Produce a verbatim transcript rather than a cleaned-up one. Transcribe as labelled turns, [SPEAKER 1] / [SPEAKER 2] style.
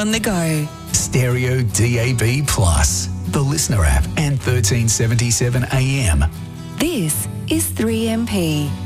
[SPEAKER 1] on the go.
[SPEAKER 2] Stereo D A B Plus, the Listener app and thirteen seventy-seven A M.
[SPEAKER 1] This is three M P.